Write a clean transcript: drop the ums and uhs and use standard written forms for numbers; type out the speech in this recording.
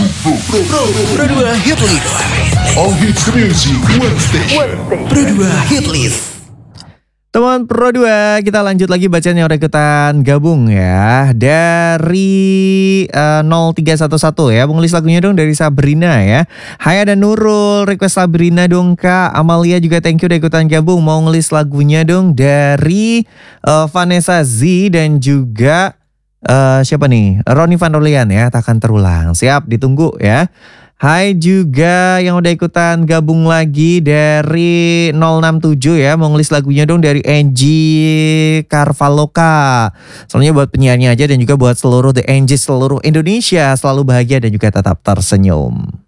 Pro 2 Hit List. All hits music, one station. Pro 2 Hit List. Teman Pro 2, kita lanjut lagi bacanya udah ikutan gabung ya. Dari 0311 ya, mau list lagunya dong dari Sabrina ya. Hai, ada Nurul, request Sabrina dong Kak. Amalia juga thank you udah ikutan gabung. Mau ngelis lagunya dong dari Vanessa Z dan juga siapa nih? Roni Van Rolian ya, takkan terulang. Siap, ditunggu ya. Hai juga yang udah ikutan gabung lagi dari 067 ya. Mau ngelis lagunya dong dari Angie Carvaloka. Soalnya buat penyanyi aja dan juga buat seluruh The Angie seluruh Indonesia. Selalu bahagia dan juga tetap tersenyum.